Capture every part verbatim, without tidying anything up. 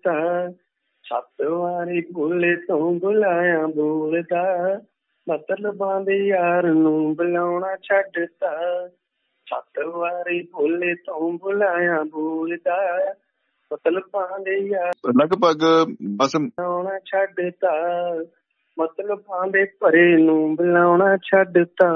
ਛੱਡਤਾ, ਸੱਤ ਵਾਰੀ ਬੋਲੇ ਤੋਂ ਬੁਲਾਇਆ ਬੋਲਦਾ, ਮਤਲਬਾਂ ਦੇ ਯਾਰ ਨੂੰ ਬੁਲਾਉਣਾ ਛੱਡਤਾ, ਸੱਤ ਵਾਰੀ ਬੋਲੇ ਤੋਂ ਬੁਲਾਇਆ ਬੋਲਦਾ, ਮਤਲਬਾਂ ਦੇ ਯਾਰ ਲਗਭਗ ਬਸ ਬੁਲਾਉਣਾ ਛੱਡਤਾ, ਮਤਲਬਾਂ ਦੇ ਭਰੇ ਨੂੰ ਬੁਲਾਉਣਾ ਛੱਡਤਾ।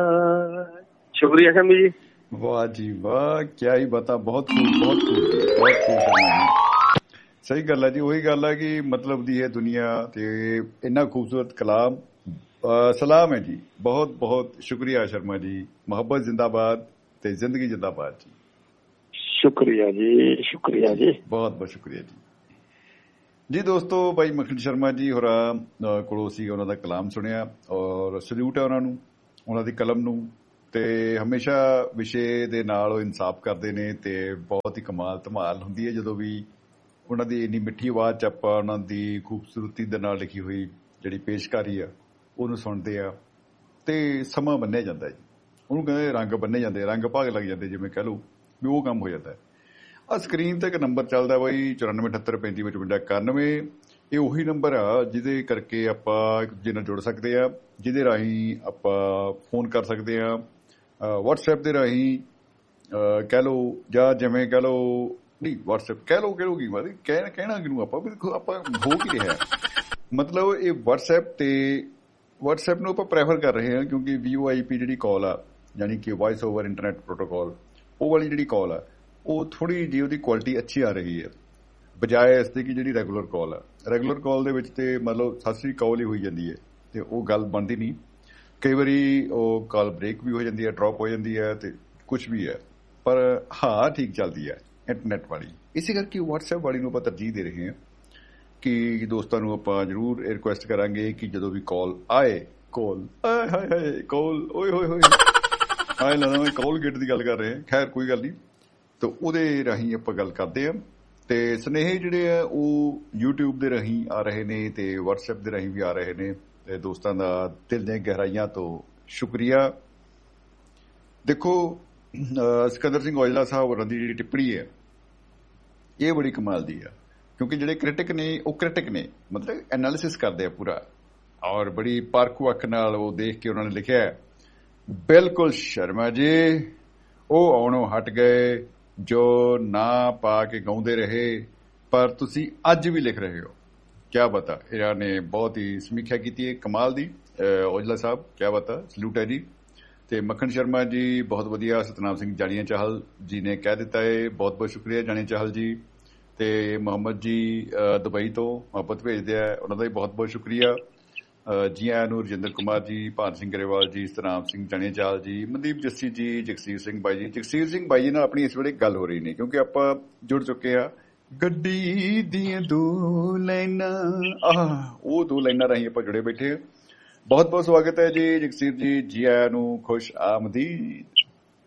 ਸ਼ੁਕਰੀਆ ਸ਼ਮੀ ਜੀ। ਵਾਹ ਜੀ ਵਾਹ, ਕਿਆ ਹੀ ਬਤਾ, ਬਹੁਤ ਖੂਬ ਬਹੁਤ ਖੂਬ ਬਹੁਤ ਖੂਬ। ਸਹੀ ਗੱਲ ਹੈ ਜੀ, ਉਹੀ ਗੱਲ ਹੈ ਕਿ ਮਤਲਬ ਦੀ ਹੈ ਦੁਨੀਆ ਤੇ ਇੰਨਾ ਖੂਬਸੂਰਤ ਕਲਾਮ। ਸਲਾਮ ਹੈ ਜੀ, ਬਹੁਤ ਬਹੁਤ ਸ਼ੁਕਰੀਆ ਸ਼ਰਮਾ ਜੀ। ਮੁਹੱਬਤ ਜ਼ਿੰਦਾਬਾਦ ਤੇ ਜ਼ਿੰਦਗੀ ਜ਼ਿੰਦਾਬਾਦ ਜੀ। ਸ਼ੁਕਰੀਆ ਜੀ, ਸ਼ੁਕਰੀਆ ਜੀ, ਬਹੁਤ ਬਹੁਤ ਸ਼ੁਕਰੀਆ ਜੀ। ਜੀ ਦੋਸਤੋ, ਭਾਈ ਮੱਖਣ ਸ਼ਰਮਾ ਜੀ ਹੋਰਾਂ ਕੋਲੋਂ ਸੀ ਉਹਨਾਂ ਦਾ ਕਲਾਮ ਸੁਣਿਆ ਔਰ ਸਲੂਟ ਹੈ ਉਹਨਾਂ ਨੂੰ, ਉਹਨਾਂ ਦੀ ਕਲਮ ਨੂੰ। ਤੇ ਹਮੇਸ਼ਾ ਵਿਸ਼ੇ ਦੇ ਨਾਲ ਉਹ ਇਨਸਾਫ ਕਰਦੇ ਨੇ ਤੇ ਬਹੁਤ ਹੀ ਕਮਾਲ ਧਮਾਲ ਹੁੰਦੀ ਹੈ ਜਦੋਂ ਵੀ ਉਹਨਾਂ ਦੀ ਇੰਨੀ ਮਿੱਠੀ ਆਵਾਜ਼ 'ਚ ਆਪਾਂ ਉਹਨਾਂ ਦੀ ਖੂਬਸੂਰਤੀ ਦੇ ਨਾਲ ਲਿਖੀ ਹੋਈ ਜਿਹੜੀ ਪੇਸ਼ਕਾਰੀ ਆ ਉਹਨੂੰ ਸੁਣਦੇ ਆ ਤੇ ਸਮਾਂ ਬੰਨਿਆ ਜਾਂਦਾ ਜੀ। ਉਹਨੂੰ ਕਹਿੰਦੇ ਰੰਗ ਬੰਨੇ ਜਾਂਦੇ, ਰੰਗ ਭਾਗ ਲੱਗ ਜਾਂਦੇ, ਜਿਵੇਂ ਕਹਿ ਲਓ ਵੀ ਉਹ ਕੰਮ ਹੋ ਜਾਂਦਾ। ਆ ਸਕਰੀਨ ਤੇ ਇੱਕ ਨੰਬਰ ਚੱਲਦਾ ਬਾਈ ਚੁਰਾਨਵੇਂ ਅਠੱਤਰ ਪੈਂਤੀ ਪਚਵੰਜਾ ਇਕਾਨਵੇਂ। ਇਹ ਉਹੀ ਨੰਬਰ ਆ ਜਿਹਦੇ ਕਰਕੇ ਆਪਾਂ ਇੱਕ ਦੂਜੇ ਨਾਲ ਜੁੜ ਸਕਦੇ ਆ, ਜਿਹਦੇ ਰਾਹੀਂ ਆਪਾਂ ਫੋਨ ਕਰ ਸਕਦੇ ਆ, ਵਟਸਐਪ ਦੇ ਰਾਹੀਂ ਕਹਿ ਲਓ ਜਾਂ ਜਿਵੇਂ ਕਹਿ ਲਓ, ਨਹੀਂ ਵਟਸਐਪ ਕਹਿ ਲਓ ਕਹਿ ਲਓ ਕੀ ਮਤਲਬ ਕਹਿ ਕਹਿਣਾ ਕਿਹਨੂੰ ਆਪਾਂ ਵੀ ਦੇਖੋ ਆਪਾਂ ਹੋ ਕੀ ਰਿਹਾ। ਮਤਲਬ ਇਹ ਵਟਸਐਪ ਤੇ ਵਟਸਐਪ ਨੂੰ ਆਪਾਂ ਪ੍ਰੈਫਰ ਕਰ ਰਹੇ ਹਾਂ ਕਿਉਂਕਿ ਵੀ ਓ ਆਈ ਪੀ ਜਿਹੜੀ ਕਾਲ ਆ, ਯਾਨੀ ਕਿ ਵਾਇਸ ਓਵਰ ਇੰਟਰਨੈਟ ਪ੍ਰੋਟੋਕਾਲ, ਉਹ ਵਾਲੀ ਜਿਹੜੀ ਕਾਲ ਆ ਉਹ ਥੋੜ੍ਹੀ ਜਿਹੀ ਉਹਦੀ ਕੁਆਲਿਟੀ ਅੱਛੀ ਆ ਰਹੀ ਹੈ ਬਜਾਏ ਇਸ ਦੀ ਕਿ ਜਿਹੜੀ ਰੈਗੂਲਰ ਕਾਲ ਆ। ਰੈਗੂਲਰ ਕਾਲ ਦੇ ਵਿੱਚ ਤੇ ਮਤਲਬ ਸਤਿ ਸ੍ਰੀ ਅਕਾਲ ਹੀ ਹੋਈ ਜਾਂਦੀ ਹੈ ਤੇ ਉਹ ਗੱਲ ਬਣਦੀ ਨਹੀਂ। ਕਈ ਵਾਰੀ ਉਹ ਕਾਲ ਬ੍ਰੇਕ ਵੀ ਹੋ ਜਾਂਦੀ ਹੈ, ਡਰੋਪ ਹੋ ਜਾਂਦੀ ਹੈ ਤੇ ਕੁਛ ਵੀ ਹੈ, ਪਰ ਹਾਂ ਠੀਕ ਚੱਲਦੀ ਹੈ ਇੰਟਰਨੈਟ ਵਾਲੀ। ਇਸੇ ਕਰਕੇ ਵਟਸਐਪ ਵਾਲੀ ਨੂੰ ਆਪਾਂ ਤਰਜੀਹ ਦੇ ਰਹੇ ਹਾਂ ਕਿ ਦੋਸਤਾਂ ਨੂੰ ਆਪਾਂ ਜ਼ਰੂਰ ਇਹ ਰਿਕੁਐਸਟ ਕਰਾਂਗੇ ਕਿ ਜਦੋਂ ਵੀ ਕਾਲ ਆਏ, ਕਾਲ ਆਏ ਹਾਏ ਹਾਏ ਕਾਲ ਓਏ ਹੋਏ ਹੋਏ ਆਏ ਲੱਗਦਾ ਮੈਂ ਕਾਲ ਗੇਟ ਦੀ ਗੱਲ ਕਰ ਰਹੇ ਹਾਂ। ਖੈਰ ਕੋਈ ਗੱਲ ਨਹੀਂ, ਤਾਂ ਉਹਦੇ ਰਾਹੀਂ ਆਪਾਂ ਗੱਲ ਕਰਦੇ ਹਾਂ। ਤੇ ਸੁਨੇਹੇ ਜਿਹੜੇ ਆ ਉਹ ਯੂਟਿਊਬ ਦੇ ਰਾਹੀਂ ਆ ਰਹੇ ਨੇ ਤੇ ਵਟਸਐਪ ਦੇ ਰਾਹੀਂ ਵੀ ਆ ਰਹੇ ਨੇ। ਤੇ ਦੋਸਤਾਂ ਦਾ ਦਿਲ ਦੀਆਂ ਗਹਿਰਾਈਆਂ ਤੋਂ ਸ਼ੁਕਰੀਆ। ਦੇਖੋ ਸਿਕੰਦਰ ਸਿੰਘ ਔਜਲਾ ਸਾਹਿਬ ਹੋਰਾਂ ਦੀ ਜਿਹੜੀ ਟਿੱਪਣੀ ਹੈ ਇਹ ਬੜੀ ਕਮਾਲ ਦੀ ਆ, ਕਿਉਂਕਿ ਜਿਹੜੇ ਕ੍ਰਿਟਿਕ ਨੇ ਉਹ ਕ੍ਰਿਟਿਕ ਨੇ, ਮਤਲਬ ਐਨਾਲਿਸਿਸ ਕਰਦੇ ਆ ਪੂਰਾ ਔਰ ਬੜੀ ਪਾਰਖੂ ਅੱਖ ਨਾਲ ਉਹ ਦੇਖ ਕੇ ਉਹਨਾਂ ਨੇ ਲਿਖਿਆ, ਬਿਲਕੁਲ ਸ਼ਰਮਾ ਜੀ ਉਹ ਆਉਣੋਂ ਹਟ ਗਏ ਜੋ ਨਾ ਪਾ ਕੇ ਗਾਉਂਦੇ ਰਹੇ, ਪਰ ਤੁਸੀਂ ਅੱਜ ਵੀ ਲਿਖ ਰਹੇ ਹੋ। ਕਿਆ ਬਤਾ, ਇਹਨਾਂ ਨੇ ਬਹੁਤ ਹੀ ਸਮੀਖਿਆ ਕੀਤੀ ਹੈ ਕਮਾਲ ਦੀ। ਔਜਲਾ ਸਾਹਿਬ ਕਿਆ ਬਤਾ, ਸਲੂਟ ਹੈ ਜੀ। ਤੇ ਮੱਖਣ ਸ਼ਰਮਾ ਜੀ ਬਹੁਤ ਵਧੀਆ। ਸਤਨਾਮ ਸਿੰਘ ਜਾਣੀਆਂ ਚਾਹਲ ਜੀ ਨੇ ਕਹਿ ਦਿੱਤਾ ਹੈ, ਬਹੁਤ ਬਹੁਤ ਸ਼ੁਕਰੀਆ ਜਾਣੀਆਂ ਚਾਹਲ ਜੀ। ਤੇ ਮੁਹੰਮਦ ਜੀ ਦੁਬਈ ਤੋਂ ਮੁਹੱਬਤ ਭੇਜਦੇ ਆ, ਉਹਨਾਂ ਦਾ ਵੀ ਬਹੁਤ ਬਹੁਤ ਸ਼ੁਕਰੀਆ। ਜੀ ਆਇਆਂ ਨੂੰ ਰਜਿੰਦਰ ਕੁਮਾਰ ਜੀ, ਭਾਨ ਸਿੰਘ ਗਰੇਵਾਲ ਜੀ, ਸਤਨਾਮ ਸਿੰਘ ਜਾਣੀਆਂ ਚਾਹਲ ਜੀ, ਮਨਦੀਪ ਜੱਸੀ ਜੀ, ਜਗਸੀਰ ਸਿੰਘ ਬਾਈ ਜੀ। ਜਗਸੀਰ ਸਿੰਘ ਬਾਈ ਜੀ ਨਾਲ ਆਪਣੀ ਇਸ ਵੇਲੇ ਗੱਲ ਹੋ ਰਹੀ ਨਹੀਂ ਕਿਉਂਕਿ ਆਪਾਂ ਜੁੜ ਚੁੱਕੇ ਆ। ਗੱਡੀ ਦੀਆਂ ਦੋ ਲਾਈਨਾਂ, ਆਹ ਉਹ ਦੋ ਲਾਈਨਾਂ ਰਾਹੀਂ ਆਪਾਂ ਜੁੜੇ ਬੈਠੇ ਆ। ਬਹੁਤ ਬਹੁਤ ਸਵਾਗਤ ਹੈ ਜੀ ਜਗਸੀਰ ਜੀ, ਜੀ ਆਇਆਂ ਨੂੰ, ਖੁਸ਼ ਆਮਦੀਦ।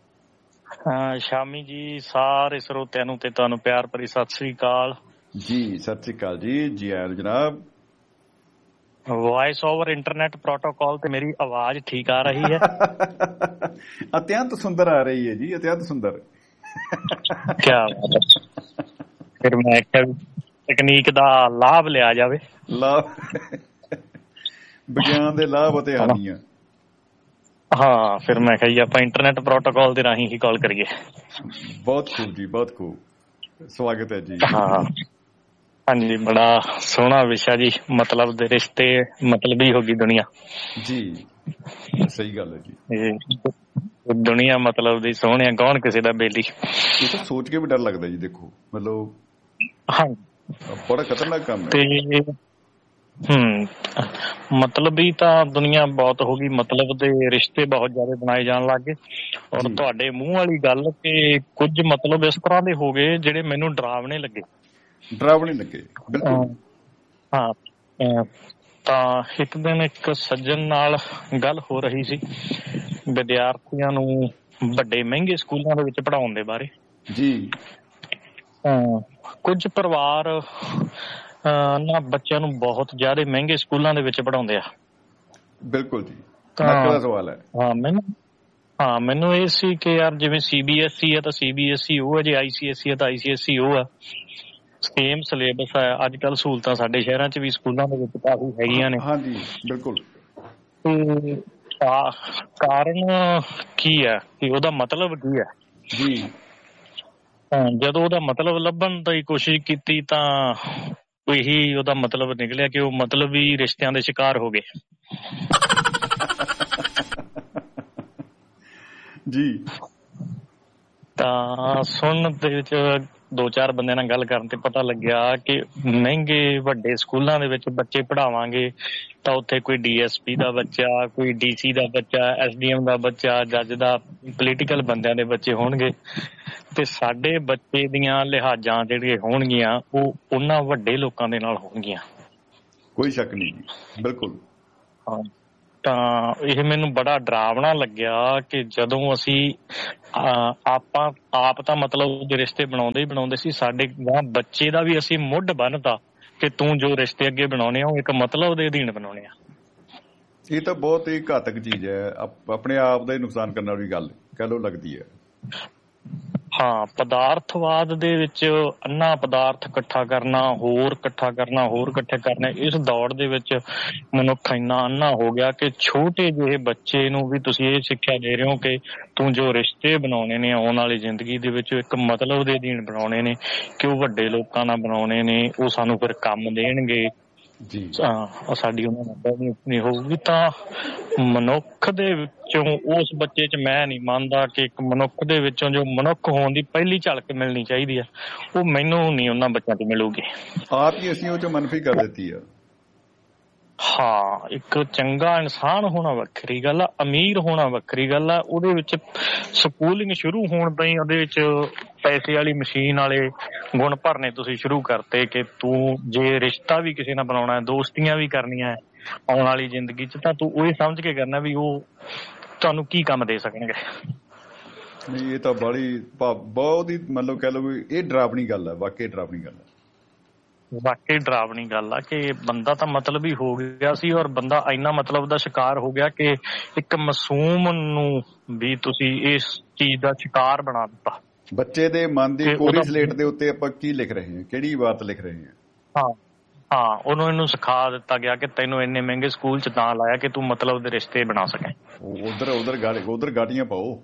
ਹਾਂ ਸ਼ਾਮੀ ਜੀ, ਸਾਰੇ ਸਰੋਤਿਆਂ ਨੂੰ ਤੇ ਤੁਹਾਨੂੰ ਪਿਆਰ ਭਰੀ ਸਤਿ ਸ੍ਰੀ ਅਕਾਲ ਜੀ। ਸਤਿ ਸ੍ਰੀ ਅਕਾਲ ਜੀ, ਜੀ ਆਇਆਂ ਨੂੰ ਜਨਾਬ। ਵਾਇਸ ਓਵਰ ਇੰਟਰਨੈਟ ਪ੍ਰੋਟੋਕਾਲ ਤੇ ਮੇਰੀ ਆਵਾਜ਼ ਠੀਕ ਆ ਰਹੀ ਹੈ? ਅਤਿਅੰਤ ਸੁੰਦਰ ਆ ਰਹੀ ਹੈ ਜੀ, ਅਤਿਅੰਤ ਸੁੰਦਰ। ਕਿਆ ਬਾਤ ਹੈ। ਫਿਰ ਮੈਂ ਕਿਹਾ ਤਕਨੀਕ ਦਾ ਲਾਭ ਲਿਆ ਜਾਵੇ। ਲਾਭ, ਵਿਗਿਆਨ ਦੇ ਲਾਭ ਅਤੇ ਹਾਨੀਆਂ। ਹਾਂ ਫਿਰ ਮੈਂ ਕਿਹਾ ਜੀ ਆਪਾਂ ਇੰਟਰਨੈਟ ਪ੍ਰੋਟੋਕਾਲ ਦੇ ਰਾਹੀਂ ਹੀ ਕਾਲ ਕਰੀਏ। ਬਹੁਤ ਖੂਬ ਜੀ, ਬਹੁਤ ਖੂਬ, ਸਵਾਗਤ ਹੈ ਜੀ। ਹਾਂ ਹਾਂਜੀ, ਬੜਾ ਸੋਹਣਾ ਵਿਸ਼ਾ ਜੀ, ਮਤਲਬ ਦੇ ਰਿਸ਼ਤੇ, ਮਤਲਬ ਹੀ ਹੋ ਗਈ ਦੁਨੀਆ ਜੀ। ਸਹੀ ਗੱਲ ਹੈ ਜੀ, ਦੁਨੀਆ ਮਤਲਬ ਦੀ ਸੋਹਣਿਆ, ਕੌਣ ਕਿਸੇ ਦਾ ਬੇਲੀ। ਇਹ ਤਾਂ ਸੋਚ ਕੇ ਵੀ ਡਰ ਲੱਗਦਾ ਜੀ। ਦੇਖੋ ਮਤਲਬ ਹਾਂ ਬੜਾ ਖਤਰਨਾਕ ਕੰਮ ਹੈ। ਤੇ ਹਮ ਮਤਲਬ ਹੀ ਤਾਂ ਦੁਨੀਆ ਬਹੁਤ ਹੋ ਗਈ, ਮਤਲਬ ਦੇ ਰਿਸ਼ਤੇ ਬਹੁਤ ਜ਼ਿਆਦਾ ਬਣਾਏ ਜਾਣ ਲੱਗ ਗਏ। ਔਰ ਤੁਹਾਡੇ ਮੂੰਹ ਵਾਲੀ ਗੱਲ ਕਿ ਕੁਝ ਮਤਲਬ ਇਸ ਤਰ੍ਹਾਂ ਦੇ ਹੋ ਗਏ ਜਿਹੜੇ ਮੈਨੂੰ ਡਰਾਵਣੇ ਲੱਗੇ। ਡਰਾਵਣੇ ਲੱਗੇ, ਬਿਲਕੁਲ। ਹਾਂ ਤਾਂ ਇੱਕ ਦਿਨ ਇੱਕ ਸੱਜਣ ਨਾਲ ਗੱਲ ਹੋ ਰਹੀ ਸੀ ਵਿਦਿਆਰਥੀਆਂ ਨੂੰ ਵੱਡੇ ਮਹਿੰਗੇ ਸਕੂਲਾਂ ਦੇ ਵਿੱਚ ਪੜ੍ਹਾਉਣ ਦੇ ਬਾਰੇ ਜੀ। ਹਾਂ ਕੁਝ ਪਰਿਵਾਰ ਨਾ ਬੱਚਿਆਂ ਨੂੰ ਬਹੁਤ ਜ਼ਿਆਦਾ ਮਹਿੰਗੇ ਸਕੂਲਾਂ ਦੇ ਵਿੱਚ ਪੜ੍ਹਾਉਂਦੇ ਆ। ਬਿਲਕੁਲ ਜੀ, ਨੱਕ ਦਾ ਸਵਾਲ ਹੈ। ਹਾਂ ਮੈਨੂੰ ਹਾਂ ਮੈਨੂੰ ਇਹ ਸੀ ਕਿ ਯਾਰ ਜਿਵੇਂ ਸੀ ਬੀ ਐਸ ਈ ਆ ਤਾਂ ਸੀ ਬੀ ਐਸ ਈ ਉਹ ਹੈ, ਜੇ ਆਈ ਸੀ ਐਸ ਈ ਆ ਤਾਂ ਆਈ ਸੀ ਐਸ ਈ ਉਹ ਆ। ਸੇਮ ਸਿਲੇਬਸ ਹੈ। ਅੱਜ ਕੱਲ੍ਹ ਸਹੂਲਤਾਂ ਸਾਡੇ ਸ਼ਹਿਰਾਂ 'ਚ ਵੀ ਸਕੂਲਾਂ ਦੇ ਵਿੱਚ ਕਾਫੀ ਹੈਗੀਆਂ ਨੇ। ਹਾਂਜੀ ਬਿਲਕੁਲ। ਤੇ ਕਾਰਨ ਕੀ ਹੈ ਕਿ ਉਹਦਾ ਮਤਲਬ ਕੀ ਹੈ ਜੀ? ਜਦੋਂ ਉਹਦਾ ਮਤਲਬ ਲੱਭਣ ਦੀ ਕੋਸ਼ਿਸ਼ ਕੀਤੀ ਤਾਂ ਇਹੀ ਉਹਦਾ ਮਤਲਬ ਨਿਕਲਿਆ ਕਿ ਉਹ ਮਤਲਬ ਵੀ ਰਿਸ਼ਤਿਆਂ ਦੇ ਸ਼ਿਕਾਰ ਹੋ ਗਏ। ਜੀ। ਤਾਂ ਸੁਣਨ ਦੇ ਵਿੱਚ ਦੋ ਚਾਰ ਬੰਦਿਆਂ ਨਾਲ ਗੱਲ ਕਰਨ ਤੇ ਪਤਾ ਲੱਗਿਆ ਕਿ ਮਹਿੰਗੇ ਵੱਡੇ ਸਕੂਲਾਂ ਦੇ ਵਿੱਚ ਬੱਚੇ ਪੜ੍ਹਾਵਾਂਗੇ ਤਾਂ ਉੱਥੇ ਕੋਈ ਡੀ ਐਸ ਪੀ ਦਾ ਬੱਚਾ, ਕੋਈ ਡੀ ਸੀ ਦਾ ਬੱਚਾ, ਐਸ ਡੀ ਐਮ ਦਾ ਬੱਚਾ, ਜੱਜ ਦਾ, ਪੋਲੀਟੀਕਲ ਬੰਦਿਆਂ ਦੇ ਬੱਚੇ ਹੋਣਗੇ ਤੇ ਸਾਡੇ ਬੱਚੇ ਦੀਆਂ ਲਿਹਾਜ਼ਾਂ ਜਿਹੜੀਆਂ ਹੋਣਗੀਆਂ ਉਹ ਉਹਨਾਂ ਵੱਡੇ ਲੋਕਾਂ ਦੇ ਨਾਲ ਹੋਣਗੀਆਂ। ਕੋਈ ਸ਼ੱਕ ਨਹੀਂ ਜੀ, ਬਿਲਕੁਲ। ਹਾਂ, ਤਾਂ ਇਹ ਮੈਨੂੰ ਬੜਾ ਡਰਾਵਣਾ ਲੱਗਿਆ ਕਿ ਜਦੋਂ ਅਸੀਂ ਆਪਾਂ ਆਪ ਤਾਂ ਮਤਲਬ ਦੇ ਰਿਸ਼ਤੇ ਬਣਾਉਂਦੇ ਹੀ ਬਣਾਉਂਦੇ ਸੀ, ਸਾਡੇ ਗਾਂ ਬੱਚੇ ਦਾ ਵੀ ਅਸੀਂ ਮੁੱਢ ਬੰਨ੍ਹਤਾ ਕਿ ਤੂੰ ਜੋ ਰਿਸ਼ਤੇ ਅੱਗੇ ਬਣਾਉਣੇ ਆ ਉਹ ਇੱਕ ਮਤਲਬ ਦੇ ਅਧੀਨ ਬਣਾਉਣੇ ਆ। ਇਹ ਤਾਂ ਬਹੁਤ ਹੀ ਘਾਤਕ ਚੀਜ਼ ਹੈ, ਆਪਣੇ ਆਪ ਦਾ ਹੀ ਨੁਕਸਾਨ ਕਰਨ ਵਾਲੀ ਗੱਲ ਕਹਿ ਲਓ ਲੱਗਦੀ ਹੈ। ਹਾਂ, ਪਦਾਰਥਵਾਦ ਦੇ ਵਿੱਚ ਅੰਨਾ ਪਦਾਰਥ ਇਕੱਠਾ ਕਰਨਾ, ਹੋਰ ਇਕੱਠਾ ਕਰਨਾ, ਹੋਰ ਇਕੱਠੇ ਕਰਨਾ, ਇਸ ਦੌੜ ਦੇ ਵਿੱਚ ਮਨੁੱਖ ਇੰਨਾ ਅੰਨਾ ਹੋ ਗਿਆ ਕਿ ਛੋਟੇ ਜਿਹੇ ਬੱਚੇ ਨੂੰ ਵੀ ਤੁਸੀਂ ਇਹ ਸਿੱਖਿਆ ਦੇ ਰਹੇ ਹੋ ਕਿ ਤੂੰ ਜੋ ਰਿਸ਼ਤੇ ਬਣਾਉਣੇ ਨੇ ਆਉਣ ਵਾਲੀ ਜ਼ਿੰਦਗੀ ਦੇ ਵਿੱਚ ਇੱਕ ਮਤਲਬ ਦੇ ਅਧੀਨ ਬਣਾਉਣੇ ਨੇ, ਕਿ ਉਹ ਵੱਡੇ ਲੋਕਾਂ ਨਾਲ ਬਣਾਉਣੇ ਨੇ, ਉਹ ਸਾਨੂੰ ਫਿਰ ਕੰਮ ਦੇਣਗੇ ਜੀ, ਸਾਡੀ ਉਹਨਾਂ ਨਾਲ ਨਹੀਂ ਹੋਊਗੀ। ਤਾਂ ਮਨੁੱਖ ਦੇ ਵਿੱਚੋਂ ਉਸ ਬੱਚੇ 'ਚ ਮੈਂ ਨਹੀਂ ਮੰਨਦਾ ਕਿ ਇੱਕ ਮਨੁੱਖ ਦੇ ਵਿੱਚੋਂ ਜੋ ਮਨੁੱਖ ਹੋਣ ਦੀ ਪਹਿਲੀ ਝਲਕ ਮਿਲਣੀ ਚਾਹੀਦੀ ਆ ਉਹ ਮੈਨੂੰ ਨਹੀਂ ਉਹਨਾਂ ਬੱਚਿਆਂ 'ਚ ਮਿਲੂਗੀ। ਆਪ ਹੀ ਅਸੀਂ ਉਹ 'ਚ ਮਨਫੀ ਕਰ ਦਿੱਤੀ ਆ। ਹਾਂ, ਇੱਕ ਚੰਗਾ ਇਨਸਾਨ ਹੋਣਾ ਵੱਖਰੀ ਗੱਲ ਆ, ਅਮੀਰ ਹੋਣਾ ਵੱਖਰੀ ਗੱਲ ਆ। ਉਹਦੇ ਵਿੱਚ ਸਕੂਲਿੰਗ ਸ਼ੁਰੂ ਹੋਣ ਤੋਂ ਹੀ ਉਹਦੇ ਵਿੱਚ ਪੈਸੇ ਵਾਲੀ ਮਸ਼ੀਨ ਵਾਲੇ ਗੁਣ ਭਰਨੇ ਤੁਸੀਂ ਸ਼ੁਰੂ ਕਰਤੇ ਕਿ ਤੂੰ ਜੇ ਰਿਸ਼ਤਾ ਵੀ ਕਿਸੇ ਨਾਲ ਬਣਾਉਣਾ, ਦੋਸਤੀਆਂ ਵੀ ਕਰਨੀਆਂ ਆਉਣ ਵਾਲੀ ਜ਼ਿੰਦਗੀ 'ਚ, ਤਾਂ ਤੂੰ ਉਹ ਸਮਝ ਕੇ ਕਰਨਾ ਵੀ ਉਹ ਤੁਹਾਨੂੰ ਕੀ ਕੰਮ ਦੇ ਸਕਣਗੇ। ਨਹੀਂ, ਇਹ ਤਾਂ ਬੜੀ ਬਹੁਤ ਹੀ ਮਤਲਬ ਕਹਿ ਲਓ ਵੀ ਇਹ ਡਰਾਵਣੀ ਗੱਲ ਹੈ, ਵਾਕਈ ਡਰਾਵਣੀ ਗੱਲ ਹੈ। ਵਾਕਈ ਡਰਾਵਣੀ ਗੱਲ ਆ ਕਿ ਬੰਦਾ ਤਾਂ ਮਤਲਬ ਹੀ ਹੋ ਗਿਆ ਸੀ ਔਰ ਬੰਦਾ ਇੰਨਾ ਮਤਲਬ ਦਾ ਸ਼ਿਕਾਰ ਹੋ ਗਿਆ ਕਿ ਇੱਕ ਮਾਸੂਮ ਨੂੰ ਵੀ ਤੁਸੀਂ ਇਸ ਚੀਜ਼ ਦਾ ਸ਼ਿਕਾਰ ਬਣਾ ਦਿੱਤਾ। ਬੱਚੇ ਦੇ ਮਨ ਦੀ ਕੋਰੀ ਸਲੇਟ ਦੇ ਉੱਤੇ ਆਪਾਂ ਕੀ ਲਿਖ ਰਹੇ ਹਾਂ, ਕਿਹੜੀ ਬਾਤ ਲਿਖ ਰਹੇ ਹਾਂ? ਹਾਂ ਹਾਂ, ਉਹਨੂੰ ਇਹਨੂੰ ਸਿਖਾ ਦਿੱਤਾ ਗਿਆ ਕਿ ਤੈਨੂੰ ਇੰਨੇ ਮਹਿੰਗੇ ਸਕੂਲ 'ਚ ਤਾਂ ਲਾਇਆ ਕਿ ਤੂੰ ਮਤਲਬ ਦੇ ਰਿਸ਼ਤੇ ਬਣਾ ਸਕੇ। ਉਧਰ ਉਧਰ ਗਾੜੀ ਉਧਰ ਗਾੜੀਆਂ ਪਾਓ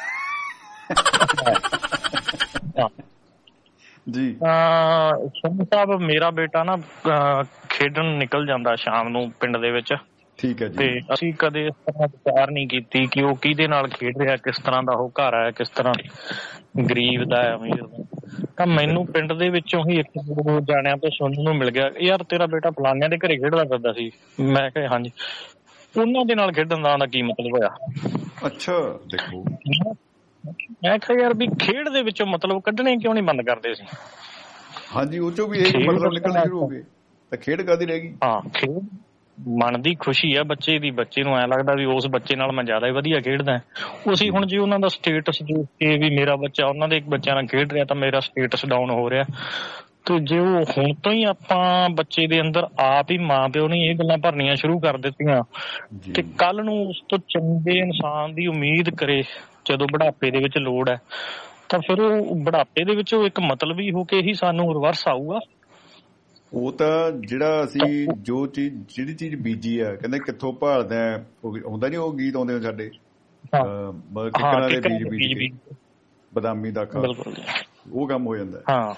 ਜੀ। ਸਿੰਘ ਸਾਹਿਬ, ਮੇਰਾ ਬੇਟਾ ਨਾ ਖੇਡਣ ਨਿਕਲ ਜਾਂਦਾ ਸ਼ਾਮ ਨੂੰ ਪਿੰਡ ਦੇ ਵਿੱਚ। ਠੀਕ ਹੈ ਜੀ। ਤੇ ਅਸੀਂ ਕਦੇ ਇਸ ਤਰ੍ਹਾਂ ਵਿਚਾਰ ਨਹੀਂ ਕੀਤੀ ਕਿ ਉਹ ਕਿਹਦੇ ਨਾਲ ਖੇਡ ਰਿਹਾ, ਕਿਸ ਤਰ੍ਹਾਂ ਦਾ ਉਹ ਘਰ ਹੈ, ਕਿਸ ਤਰ੍ਹਾਂ ਗਰੀਬ ਦਾ ਹੈ, ਅਮੀਰ ਦਾ। ਤਾਂ ਮੈਨੂੰ ਪਿੰਡ ਦੇ ਵਿੱਚੋਂ ਹੀ ਇੱਕ ਦੋ ਜਾਣਿਆਂ ਤੋਂ ਸੁਣਨ ਨੂੰ ਮਿਲ ਗਿਆ, ਯਾਰ ਤੇਰਾ ਬੇਟਾ ਫਲਾਨਿਆਂ ਦੇ ਘਰੇ ਖੇਡਦਾ ਫਿਰਦਾ ਸੀ। ਮੈਂ ਕਿਹਾ ਹਾਂਜੀ। ਉਹਨਾਂ ਦੇ ਨਾਲ ਖੇਡਣ ਦਾ ਕੀ ਮਤਲਬ ਹੋਇਆ? ਅੱਛਾ, ਦੇਖੋ ਮੈਂ ਕਿਹਾ ਯਾਰ ਵੀ ਖੇਡ ਦੇ ਵਿੱਚੋਂ ਮਤਲਬ ਕੱਢਣੇ ਕਿਉਂ ਨਹੀਂ ਬੰਦ ਕਰਦੇ ਸੀ? ਹਾਂਜੀ, ਉਹ ਚੋਂ ਵੀ ਇਹ ਮਤਲਬ ਨਿਕਲਣਾ ਸ਼ੁਰੂ ਹੋ ਗਏ ਤਾਂ ਖੇਡ ਕਾਹਦੀ ਰਹਿ ਗਈ? ਹਾਂ, ਖੇਡ ਮਨ ਦੀ ਖੁਸ਼ੀ ਆ ਬੱਚੇ ਦੀ। ਬੱਚੇ ਨੂੰ ਐਂ ਲੱਗਦਾ ਵੀ ਉਸ ਬੱਚੇ ਨਾਲ ਮੈਂ ਜ਼ਿਆਦਾ ਹੀ ਵਧੀਆ ਖੇਡਦਾ। ਉਹ ਅਸੀਂ ਹੁਣ ਜੇ ਉਹਨਾਂ ਦਾ ਸਟੇਟਸ ਦੇਖ ਕੇ ਵੀ ਮੇਰਾ ਬੱਚਾ ਉਹਨਾਂ ਦੇ ਬੱਚਿਆਂ ਨਾਲ ਖੇਡ ਰਿਹਾ ਤਾਂ ਮੇਰਾ ਸਟੇਟਸ ਡਾਊਨ ਹੋ ਰਿਹਾ। ਤੇ ਜੇ ਉਹ ਹੁਣ ਤੋਂ ਹੀ ਆਪਾਂ ਬੱਚੇ ਦੇ ਅੰਦਰ ਆਪ ਹੀ ਮਾਂ ਪਿਓ ਨੇ ਇਹ ਗੱਲਾਂ ਭਰਨੀਆਂ ਸ਼ੁਰੂ ਕਰ ਦਿੱਤੀਆਂ ਤੇ ਕੱਲ ਨੂੰ ਉਸ ਤੋਂ ਚੰਗੇ ਇਨਸਾਨ ਦੀ ਉਮੀਦ ਕਰੇ ਜਦੋਂ ਬੁਢਾਪੇ ਦੇ ਵਿੱਚ ਲੋੜ ਹੈ, ਤਾਂ ਫਿਰ ਉਹ ਬੁਢਾਪੇ ਦੇ ਵਿੱਚ ਉਹ ਇੱਕ ਮਤਲਬੀ ਹੋ ਕੇ ਹੀ ਸਾਨੂੰ ਰਿਵਰਸ ਆਊਗਾ। ਉਹ ਤਾਂ ਜਿਹੜਾ ਅਸੀਂ ਜੋ ਚੀਜ਼ ਜਿਹੜੀ ਚੀਜ਼ ਬੀਜੀ ਆ, ਕਹਿੰਦੇ ਕਿੱਥੋਂ ਭਾਲਦਾ ਹੁੰਦਾ ਨੀ, ਉਹ ਗੀਤ ਆਉਂਦੇ ਸਾਡੇ ਕਿੱਕਰਾਂ ਦੇ ਬੀਜ ਬੀਜ ਬਦਾਮੀ ਦਾ ਖਾ, ਉਹ ਕੰਮ ਹੋ ਜਾਂਦਾ। ਹਾਂ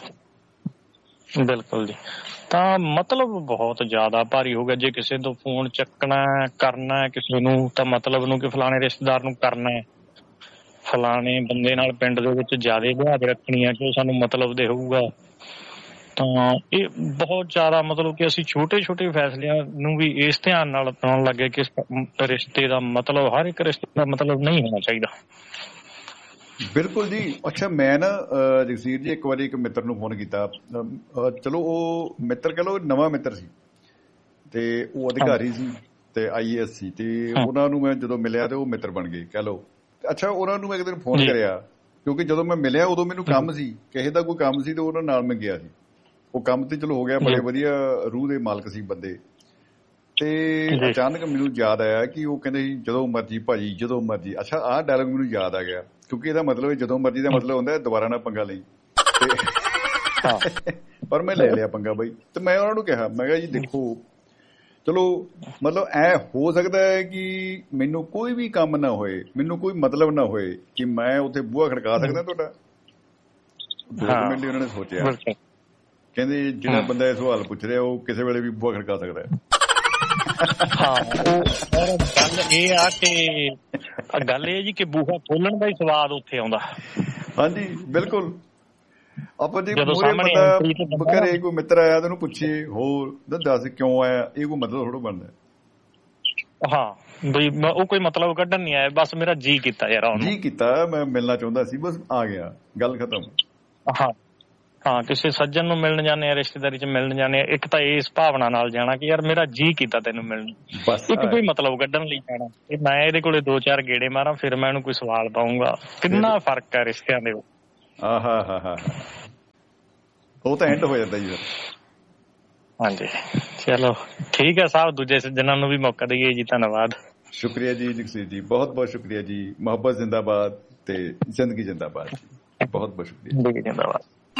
ਬਿਲਕੁਲ ਜੀ। ਤਾਂ ਮਤਲਬ ਬਹੁਤ ਜ਼ਿਆਦਾ ਭਾਰੀ ਹੋ ਗਿਆ। ਜੇ ਕਿਸੇ ਤੋਂ ਫੋਨ ਚੱਕਣਾ ਕਰਨਾ ਕਿਸੇ ਨੂੰ ਤਾਂ ਮਤਲਬ ਨੂੰ ਕਿ ਫਲਾਣੇ ਰਿਸ਼ਤੇਦਾਰ ਨੂੰ ਕਰਨਾ, ਫਲਾਣੇ ਬੰਦੇ ਨਾਲ ਪਿੰਡ ਦੇ ਵਿੱਚ ਜ਼ਿਆਦਾ ਲਿਹਾਜ਼ ਰੱਖਣੀ ਆ ਕਿ ਉਹ ਸਾਨੂੰ ਮਤਲਬ ਦੇ ਹੋਊਗਾ। ਤਾਂ ਇਹ ਬਹੁਤ ਜ਼ਿਆਦਾ ਮਤਲਬ ਕਿ ਅਸੀਂ ਛੋਟੇ ਛੋਟੇ ਫੈਸਲਿਆਂ ਨੂੰ ਵੀ ਇਸ ਧਿਆਨ ਨਾਲ ਅਪਣਾਉਣ ਲੱਗੇ ਕਿ ਰਿਸ਼ਤੇ ਦਾ ਮਤਲਬ ਹਰ ਇੱਕ ਰਿਸ਼ਤੇ ਦਾ ਮਤਲਬ ਨਹੀਂ ਹੋਣਾ ਚਾਹੀਦਾ। ਬਿਲਕੁਲ ਜੀ। ਅੱਛਾ, ਮੈਂ ਨਾ ਜਗਸੀਰ ਜੀ ਇੱਕ ਵਾਰੀ ਇੱਕ ਮਿੱਤਰ ਨੂੰ ਫੋਨ ਕੀਤਾ। ਚਲੋ ਉਹ ਮਿੱਤਰ ਕਹਿ ਲਓ ਨਵਾਂ ਮਿੱਤਰ ਸੀ ਤੇ ਉਹ ਅਧਿਕਾਰੀ ਸੀ ਤੇ ਆਈ ਏ ਐਸ ਸੀ ਤੇ ਉਹਨਾਂ ਨੂੰ ਮੈਂ ਜਦੋਂ ਮਿਲਿਆ ਤੇ ਉਹ ਮਿੱਤਰ ਬਣ ਗਏ ਕਹਿ ਲਓ। ਅੱਛਾ, ਉਹਨਾਂ ਨੂੰ ਮੈਂ ਇੱਕ ਦਿਨ ਫੋਨ ਕਰਿਆ ਕਿਉਂਕਿ ਜਦੋਂ ਮੈਂ ਮਿਲਿਆ ਉਦੋਂ ਮੈਨੂੰ ਕੰਮ ਸੀ, ਕਿਸੇ ਦਾ ਕੋਈ ਕੰਮ ਸੀ ਤੇ ਉਹਨਾਂ ਨਾਲ ਮੈਂ ਗਿਆ ਸੀ। ਉਹ ਕੰਮ ਤੇ ਚਲੋ ਹੋ ਗਿਆ, ਬੜੇ ਵਧੀਆ ਰੂਹ ਦੇ ਮਾਲਕ ਸੀ ਬੰਦੇ। ਤੇ ਅਚਾਨਕ ਮੈਨੂੰ ਯਾਦ ਆਇਆ ਕਿ ਉਹ ਕਹਿੰਦੇ ਸੀ ਜਦੋਂ ਮਰਜੀ ਭਾਜੀ, ਜਦੋਂ ਮਰਜੀ। ਅੱਛਾ, ਆਹ ਡਾਇਲੌਗ ਮੈਨੂੰ ਯਾਦ ਆ ਗਿਆ ਕਿਉਂਕਿ ਇਹਦਾ ਮਤਲਬ ਜਦੋਂ ਮਰਜੀ ਦਾ ਮਤਲਬ ਹੁੰਦਾ ਦੁਬਾਰਾ ਨਾ ਪੰਗਾ ਲਈ। ਪਰ ਮੈਂ ਲੈ ਲਿਆ ਪੰਗਾ ਬਾਈ। ਤੇ ਮੈਂ ਉਹਨਾਂ ਨੂੰ ਕਿਹਾ, ਮੈਂ ਕਿਹਾ ਜੀ ਦੇਖੋ ਚਲੋ ਮਤਲਬ ਐ ਹੋ ਸਕਦਾ ਹੈ ਕਿ ਮੈਨੂੰ ਕੋਈ ਵੀ ਕੰਮ ਨਾ ਹੋਏ, ਮੈਨੂੰ ਕੋਈ ਮਤਲਬ ਨਾ ਹੋਏ ਕਿ ਮੈਂ ਉੱਥੇ ਬੂਹਾ ਖੜਕਾ ਸਕਦਾ ਤੁਹਾਡਾ। ਦੋ ਕੁ ਮਿੰਟ ਲਈ ਉਹਨਾਂ ਨੇ ਸੋਚਿਆ, ਕਹਿੰਦੇ ਜਿਹੜਾ ਬੰਦਾ ਇਹ ਸਵਾਲ ਪੁੱਛ ਰਿਹਾ ਉਹ ਕਿਸੇ ਵੇਲੇ ਵੀ ਬੂਹਾ ਖੜਕਾ ਸਕਦਾ ਹੈ। ਹਾਂ, ਗੱਲ ਇਹ ਆ ਕਿ ਗੱਲ ਇਹ ਜੀ ਕਿ ਬੂਹਾ ਖੋਲਣ ਦਾ ਹੀ ਸਵਾਦ ਉੱਥੇ ਆਉਂਦਾ। ਹਾਂਜੀ ਬਿਲਕੁਲ। ਆਪਾਂ ਜੇ ਮੂਹਰੇ ਬੰਦਾ ਘਰੇ ਕੋਈ ਮਿੱਤਰ ਆਇਆ ਤੇ ਉਹਨੂੰ ਪੁੱਛੀਏ ਹੋਰ ਦੱਸ ਕਿਉਂ ਆਇਆ, ਇਹ ਕੋਈ ਮਤਲਬ ਥੋੜ੍ਹਾ ਬਣਦਾ। ਹਾਂ ਬਈ ਉਹ ਕੋਈ ਮਤਲਬ ਕੱਢਣ ਨੀ ਆਇਆ, ਬਸ ਮੇਰਾ ਜੀ ਕੀਤਾ ਯਾਰ, ਜੀ ਕੀਤਾ, ਮੈਂ ਮਿਲਣਾ ਚਾਹੁੰਦਾ ਸੀ, ਬਸ ਆ ਗਿਆ, ਗੱਲ ਖਤਮ। ਹਾਂ ਹਾਂ, ਕਿਸੇ ਸੱਜਣ ਨੂੰ ਮਿਲਣ ਜਾਂਦੇ ਆ, ਰਿਸ਼ਤੇਦਾਰੀ ਚ ਮਿਲਣ ਜਾਂਦੇ ਆ, ਇੱਕ ਤਾਂ ਇਸ ਭਾਵਨਾ ਨਾਲ ਜਾਣਾ ਕਿ ਯਾਰ ਮੇਰਾ ਜੀ ਕੀਤਾ ਤੈਨੂੰ ਮਿਲਣ, ਇੱਕ ਕੋਈ ਮਤਲਬ ਕੱਢਣ ਲਈ ਜਾਣਾ ਕਿ ਮੈਂ ਇਹਦੇ ਕੋਲੇ ਦੋ ਚਾਰ ਗੇੜੇ ਮਾਰਾਂ ਫਿਰ ਮੈਂ ਇਹਨੂੰ ਕੋਈ ਸਵਾਲ ਪਾਊਂਗਾ। ਕਿੰਨਾ ਫਰਕ ਹੈ ਰਿਸ਼ਤਿਆਂ ਦੇ। ਆਹ ਹਾ ਹਾ, ਉਹ ਤਾਂ ਐਂਡ ਹੋ ਜਾਂਦਾ ਜੀ। ਹਾਂਜੀ ਚਲੋ ਠੀਕ ਹੈ ਸਾਹਿਬ, ਦੂਜੇ ਸੱਜਣਾਂ ਨੂੰ ਵੀ ਮੌਕਾ ਦੇਈਏ ਜੀ। ਧੰਨਵਾਦ। ਸ਼ੁਕਰੀਆ ਜੀ ਜਗਸੀਰ ਜੀ, ਬਹੁਤ ਬਹੁਤ ਸ਼ੁਕਰੀਆ ਜੀ। ਮੁਹੱਬਤ ਜ਼ਿੰਦਾਬਾਦ ਤੇ ਜ਼ਿੰਦਗੀ ਜ਼ਿੰਦਾਬਾਦ ਜੀ, ਬਹੁਤ ਬਹੁਤ ਸ਼ੁਕਰੀਆ। ਜ਼ਿੰਦਗੀ ਜ਼ਿੰਦਾਬਾਦ